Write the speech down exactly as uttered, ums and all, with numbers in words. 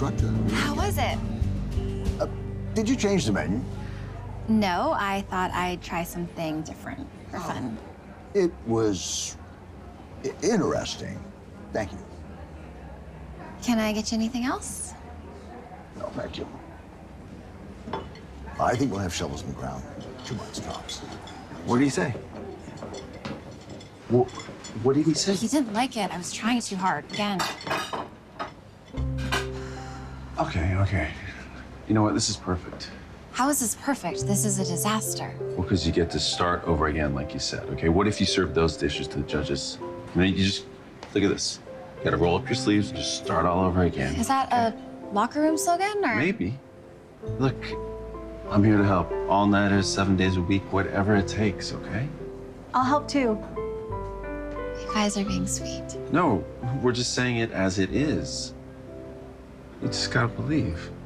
instructor. How was it? Uh, did you change the menu? No, I thought I'd try something different for fun. It was i- interesting. Thank you. Can I get you anything else? No, thank you. I think we'll have shovels in the ground. Two months tops. What did he say? What, what did he say? He didn't like it. I was trying too hard. Again. Okay, okay. You know what? This is perfect. How is this perfect? This is a disaster. Well, because you get to start over again, like you said, okay? What if you serve those dishes to the judges? And then you just, look at this. You gotta roll up your sleeves and just start all over again. Is that a locker room slogan, or? Maybe. Look, I'm here to help. All nighters, seven days a week, whatever it takes, okay? I'll help too. You guys are being sweet. No, we're just saying it as it is. You just gotta believe.